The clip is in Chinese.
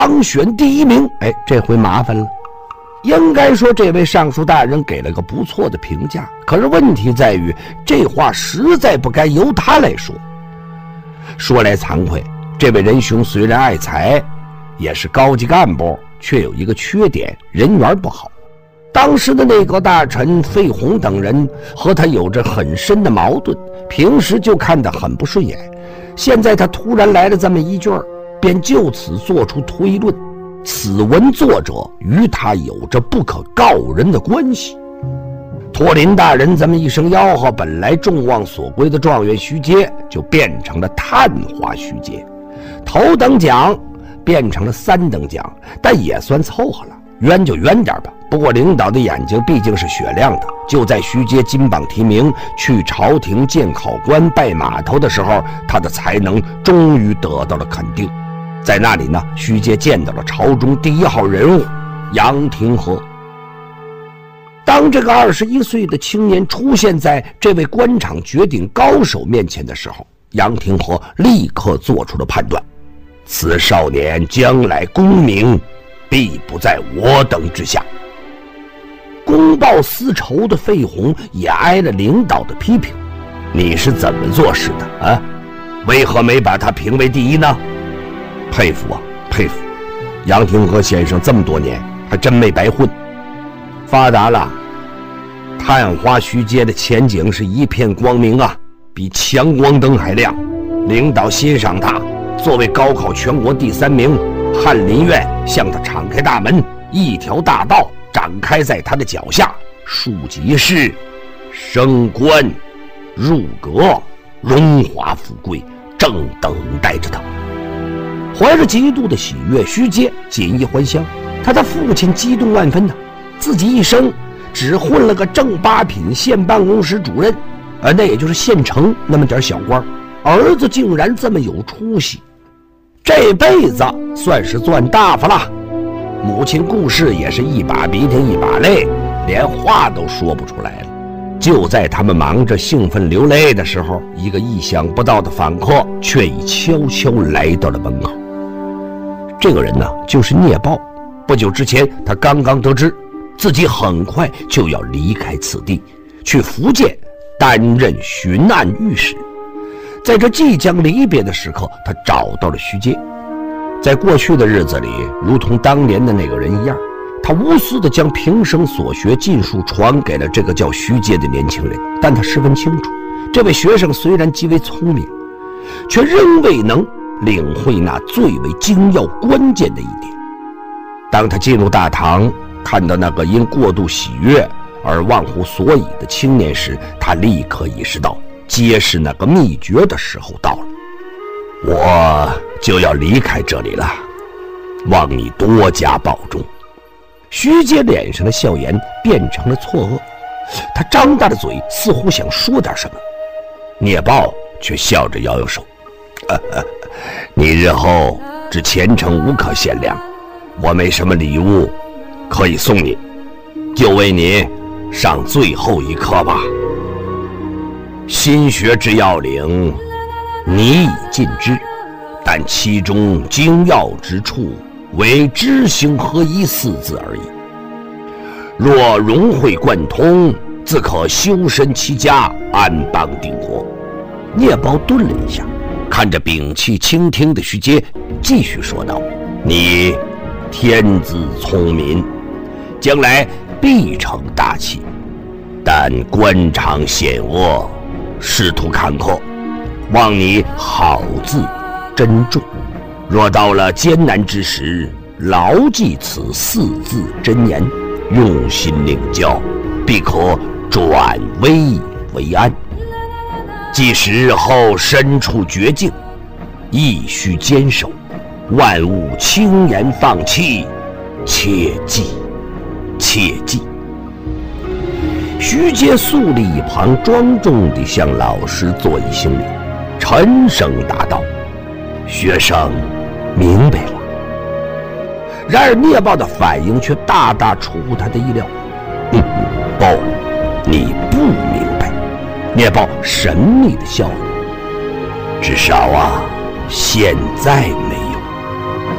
当选第1名。这回麻烦了。应该说这位尚书大人给了个不错的评价，可是问题在于这话实在不该由他来说。说来惭愧，这位仁兄虽然爱才，也是高级干部，却有一个缺点，人缘不好。当时的内阁大臣费宏等人和他有着很深的矛盾，平时就看得很不顺眼。现在他突然来了这么一句，便就此做出推论，此文作者与他有着不可告人的关系。托林大人这么一声吆喝，本来众望所归的状元徐阶就变成了探花徐阶，头等奖变成了3等奖，但也算凑合了，冤就冤点吧。不过领导的眼睛毕竟是雪亮的，就在徐阶金榜题名，去朝廷见考官拜码头的时候，他的才能终于得到了肯定。在那里呢，徐阶见到了朝中第1号人物杨廷和。当这个21岁的青年出现在这位官场绝顶高手面前的时候，杨廷和立刻做出了判断，此少年将来功名必不在我等之下。公报私仇的费宏也挨了领导的批评，你是怎么做事的啊？为何没把他评为第1呢？佩服啊，佩服！杨廷和先生这么多年还真没白混，发达了。探花徐阶的前景是一片光明啊，比强光灯还亮。领导欣赏他，作为高考全国第3名，翰林院向他敞开大门，一条大道展开在他的脚下，庶吉士、升官、入阁，荣华富贵正等待着他。怀着极度的喜悦，徐阶锦衣还乡。他的父亲激动万分自己一生只混了个正8品县办公室主任，那也就是县城那么点小官，儿子竟然这么有出息，这辈子算是赚大发了。母亲顾氏也是一把鼻涕一把泪，连话都说不出来了。就在他们忙着兴奋流泪的时候，一个意想不到的访客却已悄悄来到了门口。这个人呢，就是聂豹。不久之前，他刚刚得知自己很快就要离开此地，去福建担任巡按御史。在这即将离别的时刻，他找到了徐阶。在过去的日子里，如同当年的那个人一样，他无私地将平生所学尽数传给了这个叫徐阶的年轻人。但他十分清楚，这位学生虽然极为聪明，却仍未能领会那最为精要关键的一点。当他进入大堂，看到那个因过度喜悦而忘乎所以的青年时，他立刻意识到揭示那个秘诀的时候到了。我就要离开这里了，望你多加保重。徐阶脸上的笑颜变成了错愕，他张大了嘴，似乎想说点什么。聂豹却笑着摇摇手，你日后之前程无可限量，我没什么礼物可以送你，就为你上最后一课吧。心学之要领你已尽知，但其中精要之处为知行合一4字而已。若融会贯通，自可修身齐家，安邦定国。聂豹顿了一下，看着屏气倾听的徐阶，继续说道：你天资聪明，将来必成大器，但官场险恶，仕途坎坷，望你好自珍重。若到了艰难之时，牢记此4字真言，用心领教，必可转危为安。即使日后身处绝境，亦须坚守，万勿轻言放弃，切记切记。徐阶肃立一旁，庄重地向老师作揖行礼，沉声答道：学生明白了。然而聂豹的反应却大大出乎他的意料。不，你不明白。聂豹神秘地笑了，至少现在